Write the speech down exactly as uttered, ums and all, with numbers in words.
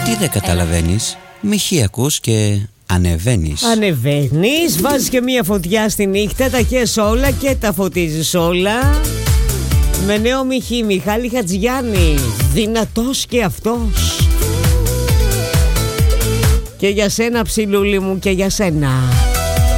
Τι δεν καταλαβαίνεις? Μιχή ακούς και ανεβαίνεις. Ανεβαίνεις, βάζεις και μία φωτιά στη νύχτα, τα χες όλα και τα φωτίζεις όλα. Με νέο Μιχή, Μιχάλη Χατζηγιάννη. Δυνατός και αυτός. Και για σένα ψιλούλη μου, και για σένα.